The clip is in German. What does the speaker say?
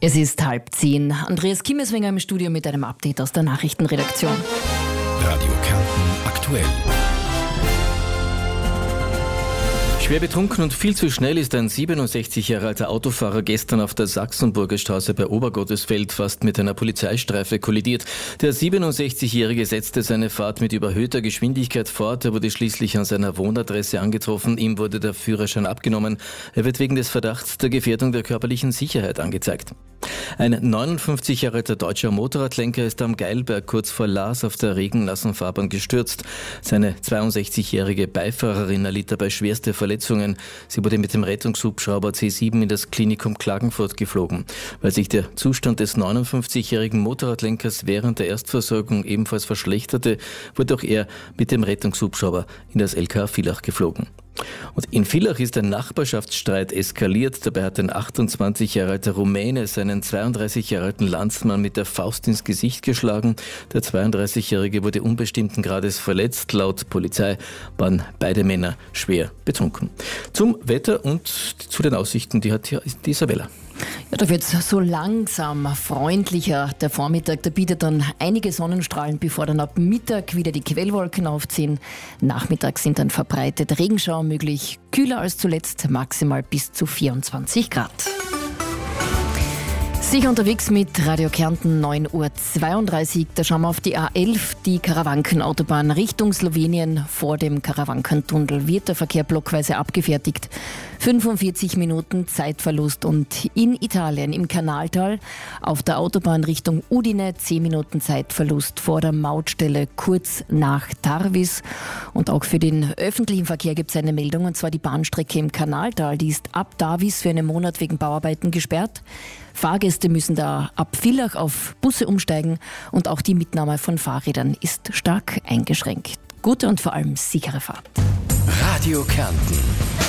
Es ist 9:30. Andreas Kimmeswenger im Studio mit einem Update aus der Nachrichtenredaktion. Radio Kärnten aktuell. Schwer betrunken und viel zu schnell ist ein 67 Jahre alter Autofahrer gestern auf der Sachsenburger Straße bei Obergottesfeld fast mit einer Polizeistreife kollidiert. Der 67-Jährige setzte seine Fahrt mit überhöhter Geschwindigkeit fort. Er wurde schließlich an seiner Wohnadresse angetroffen. Ihm wurde der Führerschein abgenommen. Er wird wegen des Verdachts der Gefährdung der körperlichen Sicherheit angezeigt. Ein 59 Jahre alter deutscher Motorradlenker ist am Geilberg kurz vor Laas auf der regennassen Fahrbahn gestürzt. Seine 62-jährige Beifahrerin erlitt dabei schwerste Verletzungen. Sie wurde mit dem Rettungshubschrauber C7 in das Klinikum Klagenfurt geflogen. Weil sich der Zustand des 59-jährigen Motorradlenkers während der Erstversorgung ebenfalls verschlechterte, wurde auch er mit dem Rettungshubschrauber in das LK Villach geflogen. Und in Villach ist ein Nachbarschaftsstreit eskaliert. Dabei hat ein 28 Jahre alter Rumäne seinen 32 Jahre alten Landsmann mit der Faust ins Gesicht geschlagen. Der 32-Jährige wurde unbestimmten Grades verletzt. Laut Polizei waren beide Männer schwer betrunken. Zum Wetter und zu den Aussichten, die hat hier die Isabella. Ja, da wird es so langsam freundlicher. Der Vormittag, der bietet dann einige Sonnenstrahlen, bevor dann ab Mittag wieder die Quellwolken aufziehen. Nachmittags sind dann verbreitet Regenschauer möglich, kühler als zuletzt, maximal bis zu 24 Grad. Sicher unterwegs mit Radio Kärnten 9:32 Uhr. Da schauen wir auf die A11, die Karawankenautobahn Richtung Slowenien. Vor dem Karawankentunnel wird der Verkehr blockweise abgefertigt. 45 Minuten Zeitverlust. Und in Italien, im Kanaltal, auf der Autobahn Richtung Udine, 10 Minuten Zeitverlust vor der Mautstelle kurz nach Tarvis. Und auch für den öffentlichen Verkehr gibt es eine Meldung, und zwar die Bahnstrecke im Kanaltal. Die ist ab Tarvis für einen Monat wegen Bauarbeiten gesperrt. Fahrgäste müssen da ab Villach auf Busse umsteigen und auch die Mitnahme von Fahrrädern ist stark eingeschränkt. Gute und vor allem sichere Fahrt. Radio Kärnten.